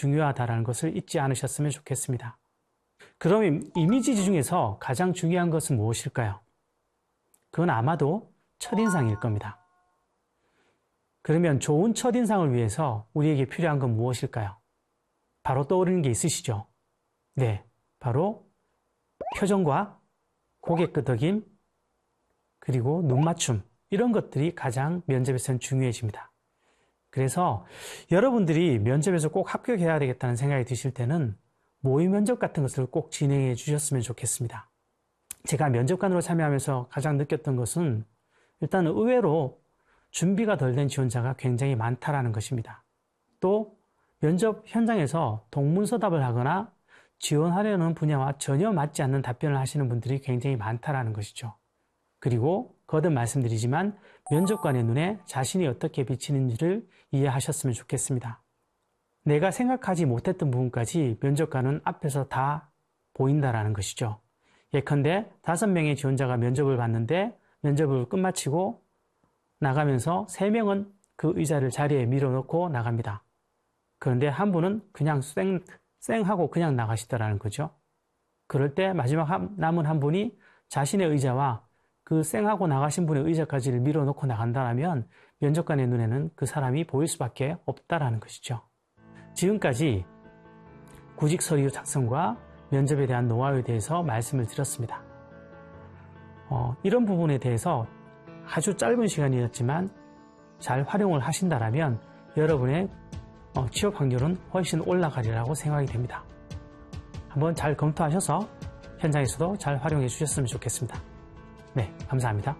중요하다는 것을 잊지 않으셨으면 좋겠습니다. 그럼 이미지 중에서 가장 중요한 것은 무엇일까요? 그건 아마도 첫인상일 겁니다. 그러면 좋은 첫인상을 위해서 우리에게 필요한 건 무엇일까요? 바로 떠오르는 게 있으시죠? 네, 바로 표정과 고개 끄덕임, 그리고 눈 맞춤, 이런 것들이 가장 면접에서는 중요해집니다. 그래서 여러분들이 면접에서 꼭 합격해야 되겠다는 생각이 드실 때는 모의 면접 같은 것을 꼭 진행해 주셨으면 좋겠습니다. 제가 면접관으로 참여하면서 가장 느꼈던 것은 일단 의외로 준비가 덜 된 지원자가 굉장히 많다라는 것입니다. 또 면접 현장에서 동문서답을 하거나 지원하려는 분야와 전혀 맞지 않는 답변을 하시는 분들이 굉장히 많다라는 것이죠. 그리고 거듭 말씀드리지만 면접관의 눈에 자신이 어떻게 비치는지를 이해하셨으면 좋겠습니다. 내가 생각하지 못했던 부분까지 면접관은 앞에서 다 보인다라는 것이죠. 예컨대 5명의 지원자가 면접을 봤는데 면접을 끝마치고 나가면서 3명은 그 의자를 자리에 밀어놓고 나갑니다. 그런데 한 분은 그냥 쌩하고 그냥 나가시더라는 거죠. 그럴 때 마지막 남은 한 분이 자신의 의자와 그 쌩하고 나가신 분의 의자까지를 밀어놓고 나간다면 면접관의 눈에는 그 사람이 보일 수밖에 없다라는 것이죠. 지금까지 구직 서류 작성과 면접에 대한 노하우에 대해서 말씀을 드렸습니다. 이런 부분에 대해서 아주 짧은 시간이었지만 잘 활용을 하신다면 여러분의 취업 확률은 훨씬 올라가리라고 생각이 됩니다. 한번 잘 검토하셔서 현장에서도 잘 활용해 주셨으면 좋겠습니다. 네, 감사합니다.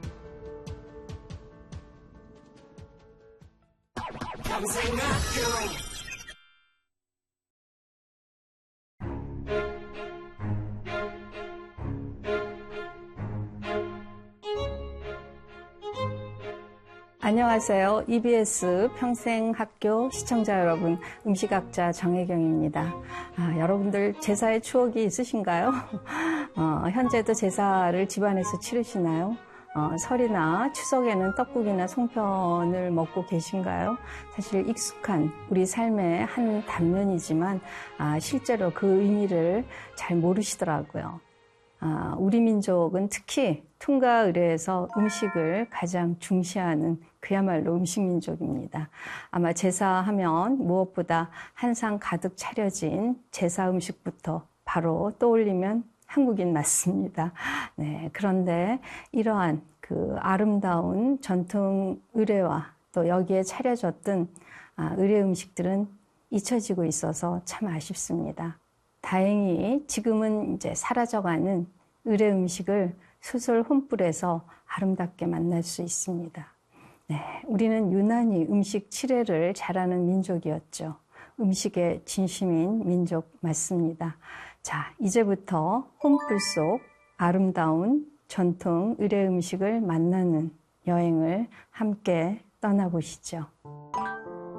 안녕하세요. EBS 평생학교 시청자 여러분, 음식학자 정혜경입니다. 여러분들 제사의 추억이 있으신가요? 현재도 제사를 집안에서 치르시나요? 설이나 추석에는 떡국이나 송편을 먹고 계신가요? 사실 익숙한 우리 삶의 한 단면이지만 실제로 그 의미를 잘 모르시더라고요. 우리 민족은 특히 퉁과 의례에서 음식을 가장 중시하는 그야말로 음식 민족입니다. 아마 제사하면 무엇보다 한상 가득 차려진 제사 음식부터 바로 떠올리면 한국인 맞습니다. 네, 그런데 이러한 그 아름다운 전통 의례와 또 여기에 차려졌던 의례 음식들은 잊혀지고 있어서 참 아쉽습니다. 다행히 지금은 이제 사라져가는 의례 음식을 소설 혼불에서 아름답게 만날 수 있습니다. 네, 우리는 유난히 음식 칠해를 잘하는 민족이었죠. 음식에 진심인 민족 맞습니다. 자, 이제부터 혼불 속 아름다운 전통 의례 음식을 만나는 여행을 함께 떠나보시죠.